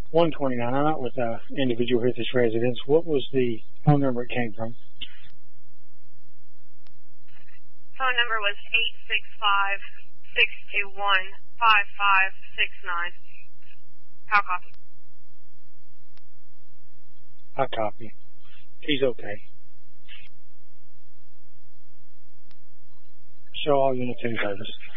129. I'm out with an individual here at this residence. What was the phone number it came from? Phone number was 865-621-5569. How copy? I copy. He's okay. Show all units in service.